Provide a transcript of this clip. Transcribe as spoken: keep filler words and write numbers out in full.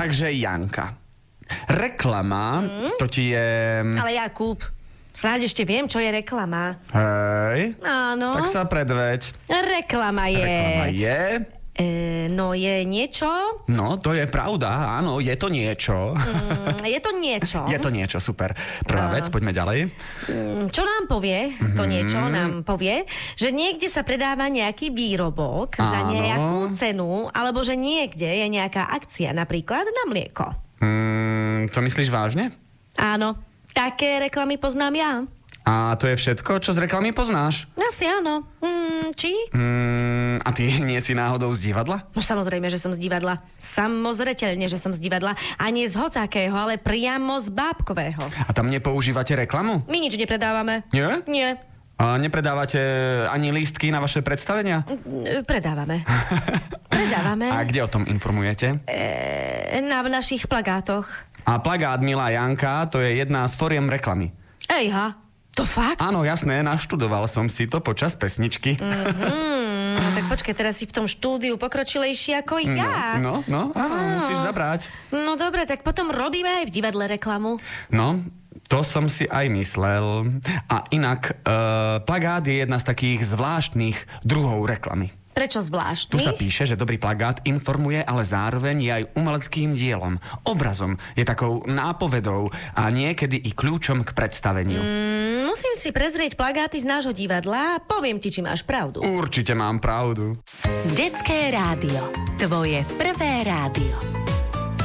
takže Janka. Reklama, mm. to ti je... Ale Jakub, snáď ešte viem, čo je reklama. Hej. Áno. Tak sa predveď. Reklama je... Reklama je... E, no je niečo... No, to je pravda, áno, je to niečo. Mm, je to niečo. Je to niečo, super. Prvá A... vec, poďme ďalej. Mm, čo nám povie, mm-hmm. to niečo nám povie, že niekde sa predáva nejaký výrobok áno. za nejakú cenu, alebo že niekde je nejaká akcia, napríklad na mlieko. Mm, to myslíš vážne? Áno, také reklamy poznám ja. A to je všetko, čo z reklamy poznáš? Asi áno. Mm, či? Mm, a ty nie si náhodou z divadla? No samozrejme, že som z divadla. Samozreteľne, že som z divadla. A nie z hocakého, ale priamo z bábkového. A tam nepoužívate reklamu? My nič nepredávame. Nie? Nie. A nepredávate ani lístky na vaše predstavenia? Predávame. Predávame. A kde o tom informujete? E, na našich plagátoch. A plagát Milá Janka, to je jedna z foriem reklamy. Ejha. To fakt? Áno, jasné, naštudoval som si to počas pesničky. Mm-hmm. No tak počkaj, teraz si v tom štúdiu pokročilejší ako ja. No, no, no áno, musíš zabrať. No dobre, tak potom robíme aj v divadle reklamu. No, to som si aj myslel. A inak, uh, plagát je jedna z takých zvláštnych druhov reklamy. Prečo zvláštny? Tu sa píše, že dobrý plagát informuje, ale zároveň je aj umeleckým dielom. Obrazom je takou nápovedou a niekedy i kľúčom k predstaveniu. Mm, musím si prezrieť plagáty z nášho divadla a poviem ti, či máš pravdu. Určite mám pravdu. Detské rádio. Tvoje prvé rádio.